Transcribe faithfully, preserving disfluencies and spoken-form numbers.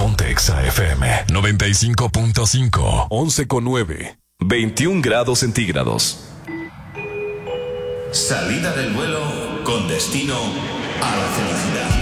Ponte Exa F M noventa y cinco punto cinco. once con nueve. veintiún grados centígrados. Salida del vuelo con destino a la felicidad.